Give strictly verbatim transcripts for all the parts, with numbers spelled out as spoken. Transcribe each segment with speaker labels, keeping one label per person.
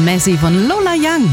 Speaker 1: Messi von Lola Young.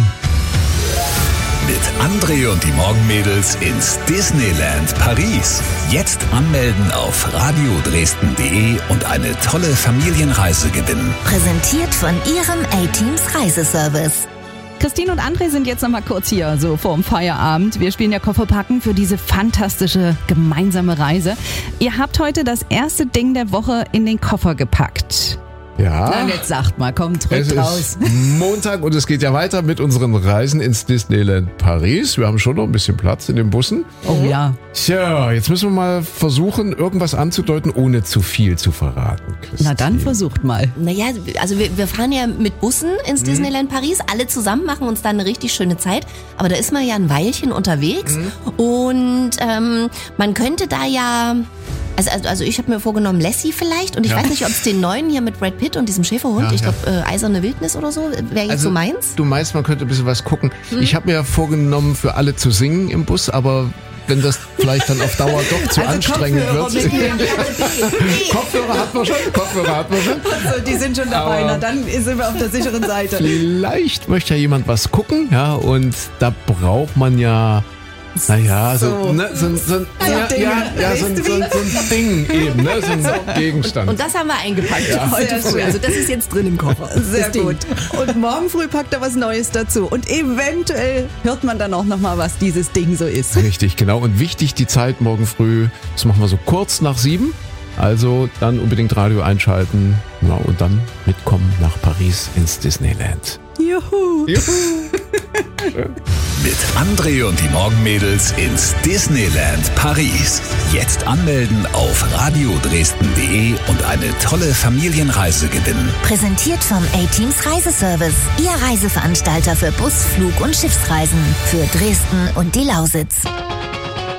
Speaker 2: Mit André und die Morgenmädels ins Disneyland Paris. Jetzt anmelden auf radio dresden punkt de und eine tolle Familienreise gewinnen.
Speaker 3: Präsentiert von Ihrem A-Teams Reiseservice.
Speaker 1: Christine und André sind jetzt noch mal kurz hier, so vorm Feierabend. Wir spielen ja Kofferpacken für diese fantastische gemeinsame Reise. Ihr habt heute das erste Ding der Woche in den Koffer gepackt.
Speaker 4: Ja.
Speaker 1: Na, jetzt sagt mal, komm, drückt
Speaker 4: Es
Speaker 1: raus.
Speaker 4: ist Montag und es geht ja weiter mit unseren Reisen ins Disneyland Paris. Wir haben schon noch ein bisschen Platz in den Bussen.
Speaker 1: Oh ja.
Speaker 4: Tja, jetzt müssen wir mal versuchen, irgendwas anzudeuten, ohne zu viel zu verraten, Christine.
Speaker 1: Na dann versucht mal.
Speaker 5: Naja, also wir, wir fahren ja mit Bussen ins mhm. Disneyland Paris. Alle zusammen machen uns da eine richtig schöne Zeit. Aber da ist man ja ein Weilchen unterwegs. Mhm. Und ähm, man könnte da ja... Also, also, also ich habe mir vorgenommen, Lassie vielleicht. Und ich
Speaker 4: Ja.
Speaker 5: weiß nicht, ob es den neuen hier mit Brad Pitt und diesem Schäferhund,
Speaker 4: Ja,
Speaker 5: ich
Speaker 4: ja.
Speaker 5: glaube äh, Eiserne Wildnis oder so, wäre jetzt
Speaker 4: Also,
Speaker 5: so meins.
Speaker 4: Du meinst, man könnte ein bisschen was gucken. Ich habe mir ja vorgenommen, für alle zu singen im Bus, aber wenn das vielleicht dann auf Dauer doch zu
Speaker 1: Also
Speaker 4: anstrengend
Speaker 1: Kopfhörer
Speaker 4: wird.
Speaker 1: mitnehmen.
Speaker 4: Kopfhörer hat man schon, Kopfhörer hat man schon.
Speaker 1: Also, die sind schon dabei,
Speaker 4: Aber-
Speaker 1: na dann sind wir auf der sicheren Seite.
Speaker 4: Vielleicht möchte ja jemand was gucken, ja, und da braucht man ja, naja, so,
Speaker 1: So.
Speaker 4: ne, so, so, ja,
Speaker 1: Dinge,
Speaker 4: ja, ja, so,
Speaker 1: weißt du
Speaker 4: so, so ein Ding eben, ne, so ein Gegenstand.
Speaker 5: Und das haben wir eingepackt heute
Speaker 1: Sehr
Speaker 5: früh.
Speaker 1: schön.
Speaker 5: Also das ist jetzt drin im Koffer.
Speaker 1: Sehr
Speaker 5: das Ding.
Speaker 1: gut. Und morgen früh packt er was Neues dazu. Und eventuell hört man dann auch nochmal, was dieses Ding so ist.
Speaker 4: Richtig, genau. Und wichtig, die Zeit morgen früh, das machen wir so kurz nach sieben. Also dann unbedingt Radio einschalten, ja, und dann mitkommen nach Paris ins Disneyland.
Speaker 1: Juhu.
Speaker 2: Mit André und die Morgenmädels ins Disneyland Paris. Jetzt anmelden auf radio dresden punkt de und eine tolle Familienreise gewinnen.
Speaker 3: Präsentiert vom A-Teams Reiseservice. Ihr Reiseveranstalter für Bus-, Flug- und Schiffsreisen. Für Dresden und die Lausitz.